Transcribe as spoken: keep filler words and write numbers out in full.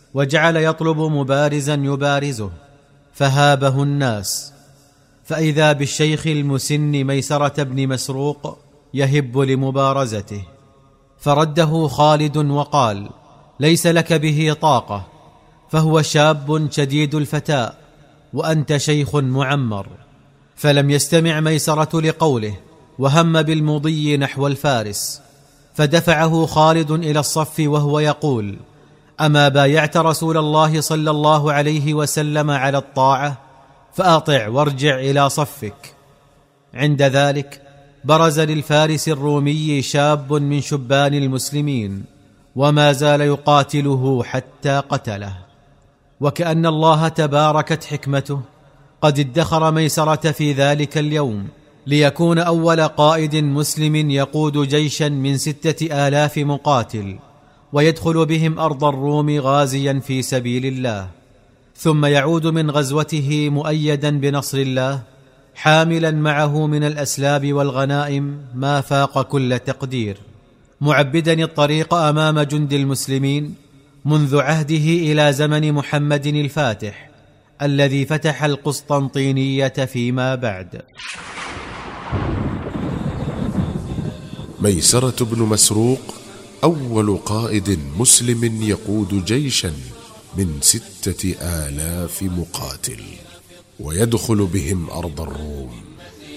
وجعل يطلب مبارزا يبارزه، فهابه الناس، فإذا بالشيخ المسن ميسرة بن مسروق يهب لمبارزته، فرده خالد وقال: ليس لك به طاقة، فهو شاب شديد الفتاء وأنت شيخ معمر. فلم يستمع ميسرة لقوله، وهم بالمضي نحو الفارس، فدفعه خالد إلى الصف وهو يقول: أما بايعت رسول الله صلى الله عليه وسلم على الطاعة؟ فأطع وارجع إلى صفك. عند ذلك برز للفارس الرومي شاب من شبان المسلمين، وما زال يقاتله حتى قتله. وكأن الله تباركت حكمته قد ادخر ميسرة في ذلك اليوم ليكون أول قائد مسلم يقود جيشا من ستة آلاف مقاتل، ويدخل بهم أرض الروم غازيا في سبيل الله، ثم يعود من غزوته مؤيدا بنصر الله، حاملا معه من الأسلاب والغنائم ما فاق كل تقدير، معبدا الطريق أمام جند المسلمين منذ عهده إلى زمن محمد الفاتح الذي فتح القسطنطينية فيما بعد. ميسرة بن مسروق أول قائد مسلم يقود جيشا من ستة آلاف مقاتل ويدخل بهم أرض الروم.